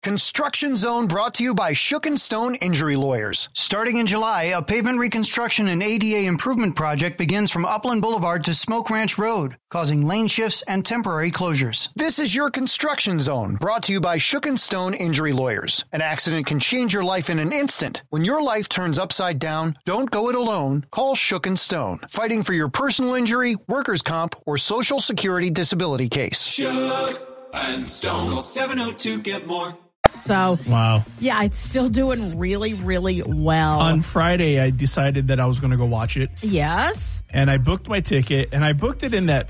Construction Zone brought to you by Shook and Stone Injury Lawyers. Starting in July, a pavement reconstruction and ADA improvement project begins from Upland Boulevard to Smoke Ranch Road, causing lane shifts and temporary closures. This is your Construction Zone, brought to you by Shook and Stone Injury Lawyers. An accident can change your life in an instant. When your life turns upside down, don't go it alone. Call Shook and Stone, fighting for your personal injury, workers' comp, or Social Security disability case. Shook and Stone. Call 702-GET-MORE. So, wow. Yeah, it's still doing really, really well. On Friday, I decided that I was going to go watch it. Yes. And I booked my ticket, and I booked it in that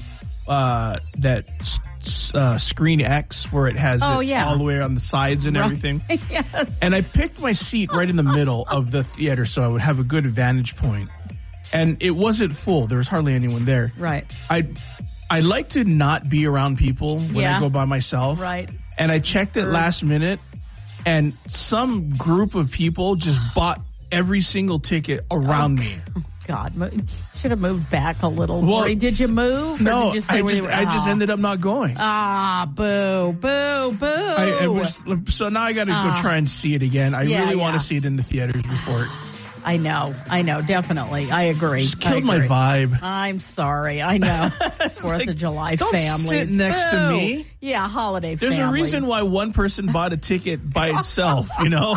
Screen X where it has all the way on the sides and everything. Yes. And I picked my seat right in the middle of the theater so I would have a good vantage point. And it wasn't full. There was hardly anyone there. Right. I like to not be around people when I go by myself. Right. And I checked it last minute, and some group of people just bought every single ticket around me. God, should have moved back a little. Well, did you move? No, did you I just ended up not going. Boo, boo, boo. So now I got to go try and see it again. I really want to see it in the theaters before. I know, definitely. I agree. Just killed my vibe. I'm sorry. I know. 4th of July don't families. Sit next to me. Yeah, holiday There's families. a reason why one person bought a ticket by itself, you know?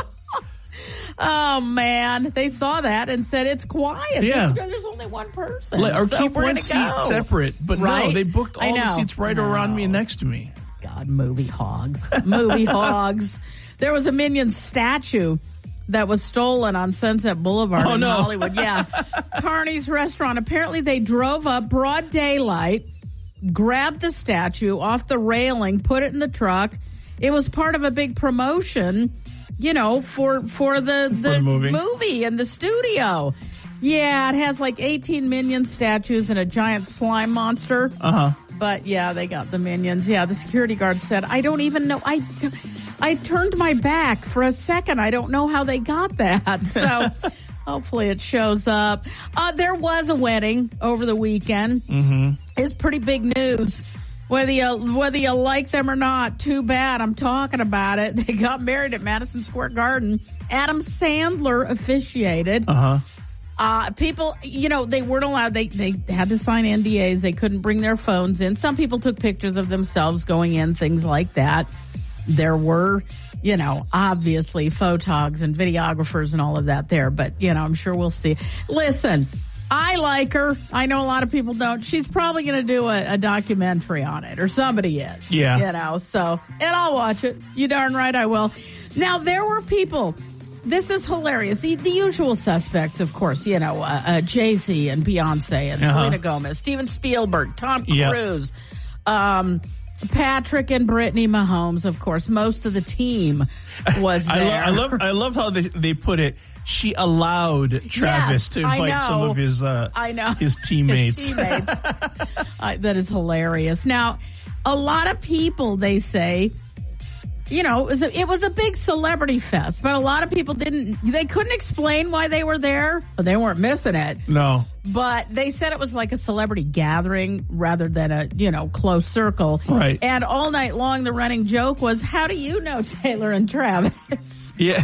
Oh, man. They saw that and said it's quiet. Yeah. There's only one person. Or keep one seat separate. But no, they booked all the seats right around me and next to me. God, movie hogs. Movie hogs. There was a Minions statue that was stolen on Sunset Boulevard in Hollywood. Yeah. Carney's Restaurant. Apparently they drove up broad daylight, grabbed the statue off the railing, put it in the truck. It was part of a big promotion, for the movie and the studio. Yeah, it has like 18 Minion statues and a giant slime monster. Uh-huh. But yeah, they got the Minions. Yeah, the security guard said, I don't even know. I turned my back for a second. I don't know how they got that. So hopefully it shows up. There was a wedding over the weekend. Mm-hmm. It's pretty big news. Whether you like them or not, too bad. I'm talking about it. They got married at Madison Square Garden. Adam Sandler officiated. Uh-huh. People, they weren't allowed. They had to sign NDAs. They couldn't bring their phones in. Some people took pictures of themselves going in, things like that. There were, obviously photogs and videographers and all of that there. But, I'm sure we'll see. Listen, I like her. I know a lot of people don't. She's probably going to do a documentary on it, or somebody is. Yeah. And I'll watch it. You darn right I will. Now, there were people. This is hilarious. The usual suspects, of course, Jay-Z and Beyonce and Selena Gomez, Steven Spielberg, Tom Cruise, Patrick and Brittany Mahomes, of course. Most of the team was there. I love how they put it. She allowed Travis to invite some of his teammates. His teammates. That is hilarious. Now, a lot of people, they say, it was a big celebrity fest, but a lot of people they couldn't explain why they were there, but they weren't missing it. No. But they said it was like a celebrity gathering rather than a, close circle. Right. And all night long, the running joke was, how do you know Taylor and Travis? Yeah.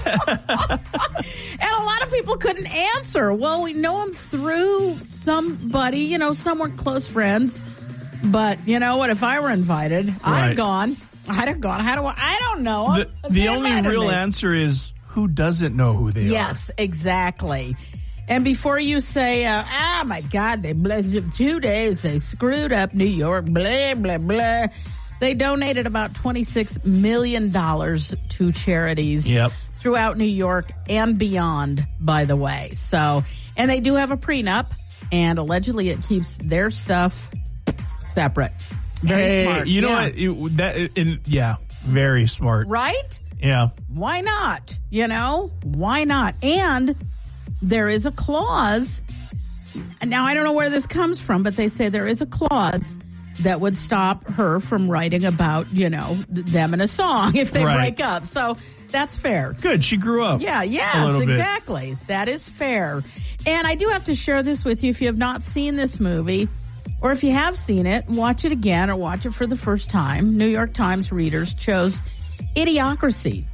And a lot of people couldn't answer. Well, we know them through somebody, some were close friends. But you know what? If I were invited, I'd have gone. How do I don't know. The only real answer is who doesn't know who they are. Yes, exactly. And before you say, my God, they blessed 2 days, they screwed up New York, blah, blah, blah. They donated about $26 million to charities throughout New York and beyond, by the way. So, and they do have a prenup, and allegedly it keeps their stuff separate. Very smart. You know what? Very smart. Right? Yeah. Why not? Why not? And there is a clause. Now, I don't know where this comes from, but they say there is a clause that would stop her from writing about, them in a song if they break up. So that's fair. Good. She grew up. Yeah. Yes, exactly. That is fair. And I do have to share this with you. If you have not seen this movie, or if you have seen it, watch it again or watch it for the first time. New York Times readers chose Idiocracy